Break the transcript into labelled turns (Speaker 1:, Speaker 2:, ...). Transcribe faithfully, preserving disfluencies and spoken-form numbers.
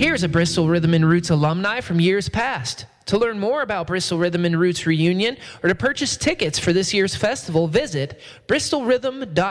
Speaker 1: Here's a Bristol Rhythm and Roots alumni from years past. To learn more about Bristol Rhythm and Roots reunion or to purchase tickets for this year's festival, visit bristol rhythm dot